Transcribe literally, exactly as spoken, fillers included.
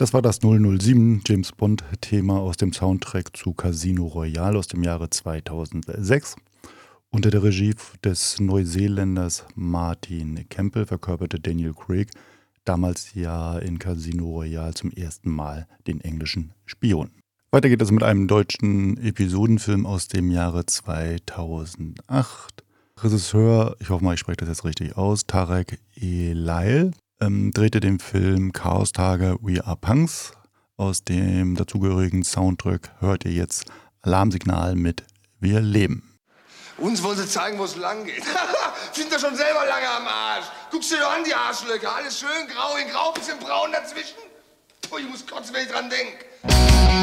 Das war das null null sieben James Bond-Thema aus dem Soundtrack zu Casino Royale aus dem Jahre zweitausendsechs. Unter der Regie des Neuseeländers Martin Campbell verkörperte Daniel Craig damals ja in Casino Royale zum ersten Mal den englischen Spion. Weiter geht es mit einem deutschen Episodenfilm aus dem Jahre zweitausendacht. Regisseur, ich hoffe mal, ich spreche das jetzt richtig aus, Tarek El-Lail, ähm, drehte den Film Chaos-Tage We Are Punks. Aus dem dazugehörigen Soundtrack hört ihr jetzt Alarmsignal mit Wir leben. Uns wollen sie zeigen, wo es lang geht. Sind doch schon selber lange am Arsch. Guckst dir doch an, die Arschlöcher. Alles schön grau in grau, bisschen braun dazwischen. Puh, ich muss kotzen, wenn ich dran denke.